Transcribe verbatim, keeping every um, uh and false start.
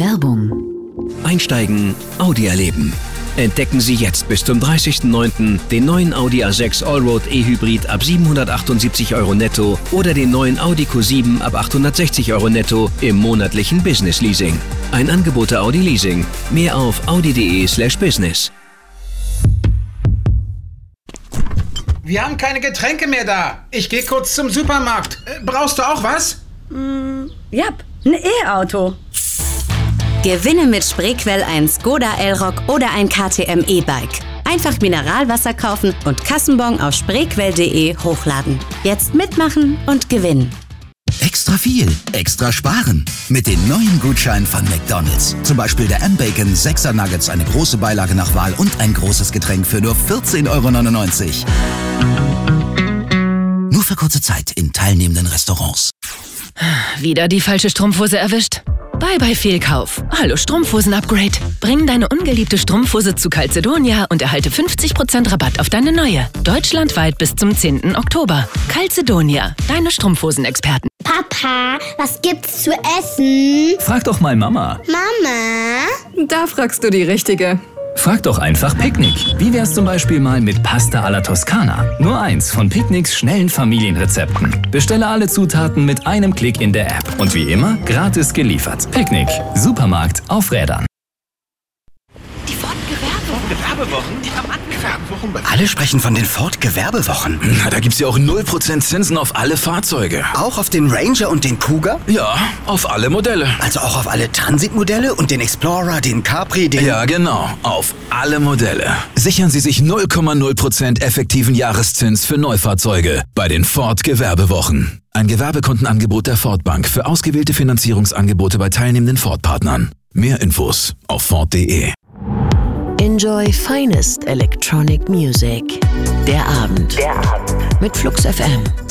Werbung. Einsteigen, Audi erleben. Entdecken Sie jetzt bis zum dreißigsten neunten den neuen Audi A sechs Allroad E-Hybrid ab siebenhundertachtundsiebzig Euro netto oder den neuen Audi Q sieben ab achthundertsechzig Euro netto im monatlichen Business Leasing. Ein Angebot der Audi Leasing. Mehr auf audi.de slash business. Wir haben keine Getränke mehr da. Ich gehe kurz zum Supermarkt. Äh, brauchst du auch was? Mm, ja, ein E-Auto. Gewinne mit Spreequell ein Skoda Elroq oder ein K T M E-Bike. Einfach Mineralwasser kaufen und Kassenbon auf spreequell punkt de hochladen. Jetzt mitmachen und gewinnen. Extra viel, extra sparen. Mit den neuen Gutscheinen von McDonald's. Zum Beispiel der M-Bacon sechser Nuggets, eine große Beilage nach Wahl und ein großes Getränk für nur vierzehn Euro neunundneunzig. Nur für kurze Zeit in teilnehmenden Restaurants. Wieder die falsche Strumpfhose erwischt? Bye bye Fehlkauf. Hallo Strumpfhosen-Upgrade. Bring deine ungeliebte Strumpfhose zu Calzedonia und erhalte fünfzig Prozent Rabatt auf deine neue. Deutschlandweit bis zum zehnten Oktober. Calzedonia, deine Strumpfhosen-Experten. Papa, was gibt's zu essen? Frag doch mal Mama. Mama? Da fragst du die Richtige. Frag doch einfach Picknick. Wie wär's zum Beispiel mal mit Pasta alla Toskana? Nur eins von Picknicks schnellen Familienrezepten. Bestelle alle Zutaten mit einem Klick in der App. Und wie immer, gratis geliefert. Picknick. Supermarkt auf Rädern. Die Ford-Gewerbewochen? Die haben angefangen. Alle sprechen von den Ford-Gewerbewochen. Na, da gibt's ja auch null Prozent Zinsen auf alle Fahrzeuge. Auch auf den Ranger und den Kuga? Ja, auf alle Modelle. Also auch auf alle Transit-Modelle und den Explorer, den Capri, den... Ja, genau. Auf alle Modelle. Sichern Sie sich null Komma null Prozent effektiven Jahreszins für Neufahrzeuge bei den Ford-Gewerbewochen. Ein Gewerbekontenangebot der Ford Bank für ausgewählte Finanzierungsangebote bei teilnehmenden Ford-Partnern. Mehr Infos auf ford punkt de. Enjoy finest electronic music. Der Abend. Der Abend. Mit Flux F M.